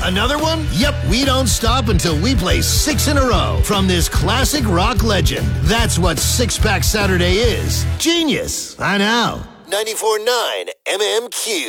Another one? Yep, we don't stop until we play 6 in a row from this classic rock legend. That's what Six Pack Saturday is. Genius, I know. 94.9 MMQ.